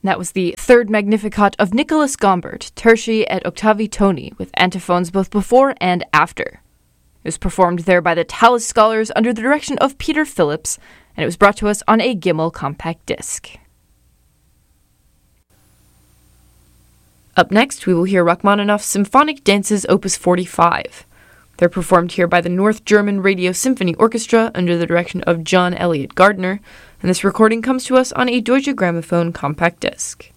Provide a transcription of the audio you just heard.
That was the third Magnificat of Nicholas Gombert, Tertii et Octavi Toni, with antiphons both before and after. It was performed there by the Tallis Scholars under the direction of Peter Phillips, and it was brought to us on a Gimel compact disc. Up next, we will hear Rachmaninoff's Symphonic Dances Opus 45. They're performed here by the North German Radio Symphony Orchestra under the direction of John Elliott Gardner, and this recording comes to us on a Deutsche Grammophon compact disc.